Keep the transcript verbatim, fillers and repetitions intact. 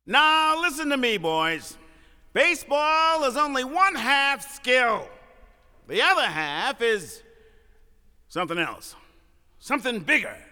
Now, listen to me, boys. Baseball is only one half skill. The other half is something else, something bigger.